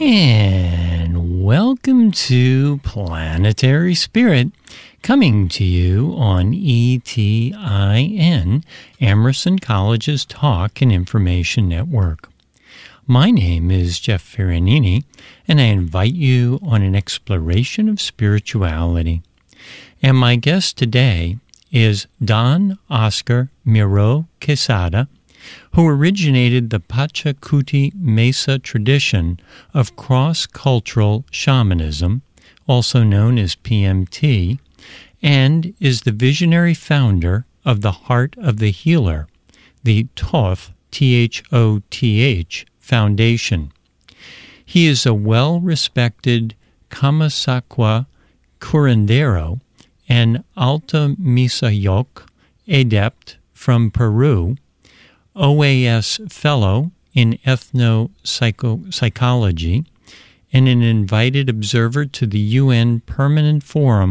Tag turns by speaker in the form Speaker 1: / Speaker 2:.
Speaker 1: And welcome to Planetary Spirit, coming to you on ETIN, Emerson College's Talk and Information Network. My name is Jeff Ferranini, and I invite you on an exploration of spirituality. And my guest today is Don Oscar Miro Quesada, who originated the Pachacuti Mesa tradition of cross-cultural shamanism, also known as PMT, and is the visionary founder of the Heart of the Healer, the TOTH, T-H-O-T-H, Foundation. He is a well-respected Kamasakwa curandero and Alta Misa Yok adept from Peru, OAS Fellow in Ethnopsychology, and an invited observer to the UN Permanent Forum